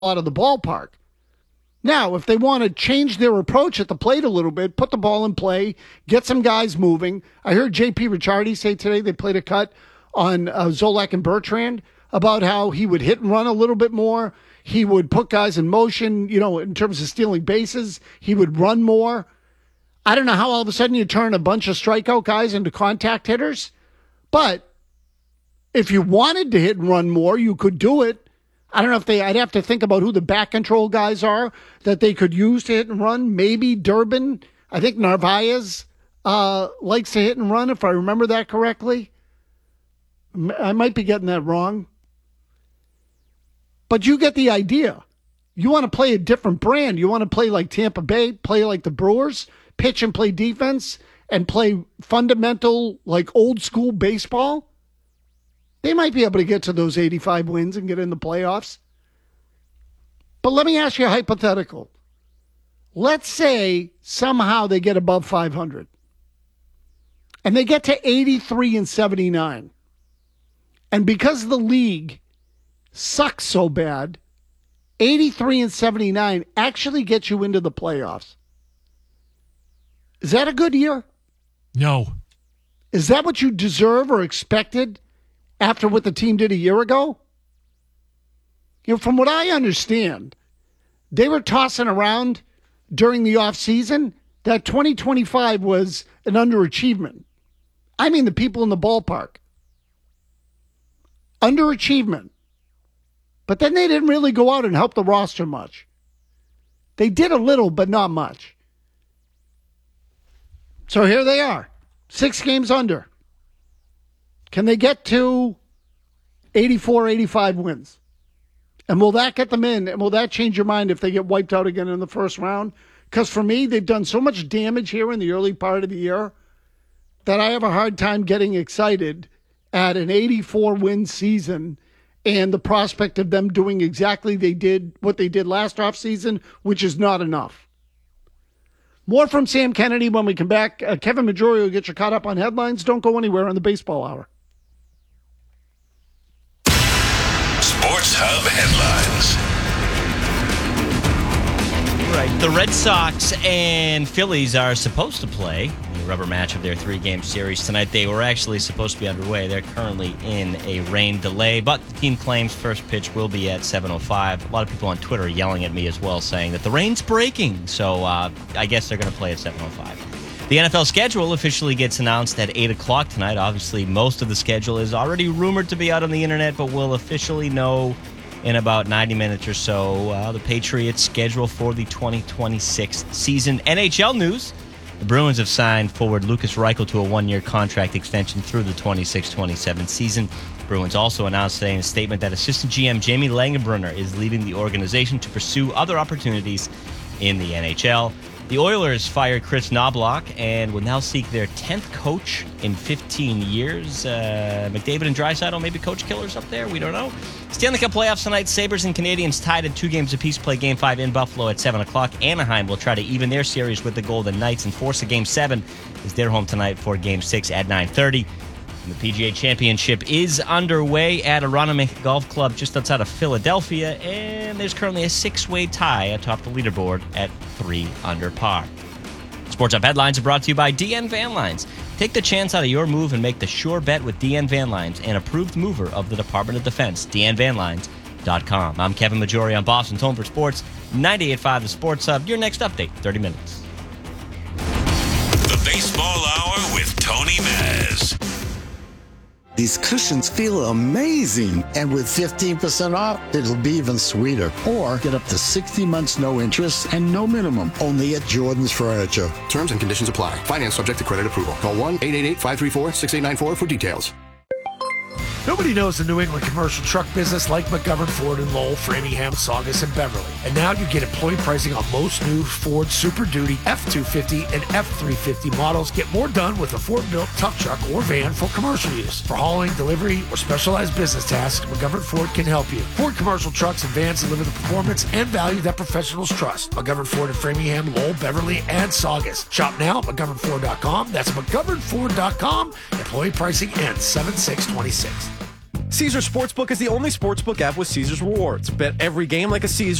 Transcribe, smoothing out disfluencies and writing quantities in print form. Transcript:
out of the ballpark. Now, if they want to change their approach at the plate a little bit, put the ball in play, get some guys moving. I heard J.P. Ricciardi say today they played a cut on Zolak and Bertrand about how he would hit and run a little bit more. He would put guys in motion, in terms of stealing bases. He would run more. I don't know how all of a sudden you turn a bunch of strikeout guys into contact hitters, but if you wanted to hit and run more, you could do it. I don't know if I'd have to think about who the back control guys are that they could use to hit and run. Maybe Durbin. I think Narvaez likes to hit and run, if I remember that correctly. I might be getting that wrong. But you get the idea. You want to play a different brand. You want to play like Tampa Bay, play like the Brewers, pitch and play defense, and play fundamental, like old school baseball. They might be able to get to those 85 wins and get in the playoffs. But let me ask you a hypothetical. Let's say somehow they get above 500 and they get to 83-79. And because the league sucks so bad, 83-79 actually gets you into the playoffs. Is that a good year? No. Is that what you deserve or expected after what the team did a year ago? From what I understand, they were tossing around during the offseason that 2025 was an underachievement. I mean the people in the ballpark. Underachievement. But then they didn't really go out and help the roster much. They did a little, but not much. So here they are, 6 games under. Can they get to 84, 85 wins? And will that get them in? And will that change your mind if they get wiped out again in the first round? Because for me, they've done so much damage here in the early part of the year that I have a hard time getting excited at an 84-win season and the prospect of them doing exactly what they did last offseason, which is not enough. More from Sam Kennedy when we come back. Kevin Majori will get you caught up on headlines. Don't go anywhere on the Baseball Hour. Sports Hub headlines. Right. The Red Sox and Phillies are supposed to play the rubber match of their 3-game series tonight. They were actually supposed to be underway. They're currently in a rain delay, but the team claims first pitch will be at 7:05. A lot of people on Twitter are yelling at me as well, saying that the rain's breaking. So I guess they're going to play at 7:05. The NFL schedule officially gets announced at 8 o'clock tonight. Obviously, most of the schedule is already rumored to be out on the internet, but we'll officially know in about 90 minutes or so. The Patriots' schedule for the 2026 season. NHL news. The Bruins have signed forward Lucas Reichel to a 1-year contract extension through the 26-27 season. Bruins also announced today in a statement that assistant GM Jamie Langenbrunner is leaving the organization to pursue other opportunities in the NHL. The Oilers fired Chris Knobloch and will now seek their 10th coach in 15 years. McDavid and Draisaitl maybe coach killers up there. We don't know. Stanley Cup playoffs tonight. Sabres and Canadiens tied at 2 games apiece. Play Game 5 in Buffalo at 7 o'clock. Anaheim will try to even their series with the Golden Knights and force a Game 7 as they're home tonight for Game 6 at 9:30. And the PGA Championship is underway at Aronimink Golf Club just outside of Philadelphia, and there's currently a 6-way tie atop the leaderboard at 3 under par. Sports Up Headlines are brought to you by DN Van Lines. Take the chance out of your move and make the sure bet with DN Van Lines, an approved mover of the Department of Defense. DNVanlines.com. I'm Kevin Majori on Boston's Home for Sports, 98.5 The Sports Hub. Your next update, 30 minutes. The Baseball Hour with Tony Mez. These cushions feel amazing. And with 15% off, it'll be even sweeter. Or get up to 60 months no interest and no minimum. Only at Jordan's Furniture. Terms and conditions apply. Finance subject to credit approval. Call 1-888-534-6894 for details. Nobody knows the New England commercial truck business like McGovern Ford in Lowell, Framingham, Saugus, and Beverly. And now you get employee pricing on most new Ford Super Duty F-250 and F-350 models. Get more done with a Ford-built tough truck or van for commercial use. For hauling, delivery, or specialized business tasks, McGovern Ford can help you. Ford commercial trucks and vans deliver the performance and value that professionals trust. McGovern Ford in Framingham, Lowell, Beverly, and Saugus. Shop now at McGovernFord.com. That's McGovernFord.com. Employee pricing ends 7/6/26. Caesars Sportsbook is the only sportsbook app with Caesars rewards. Bet every game like a Caesars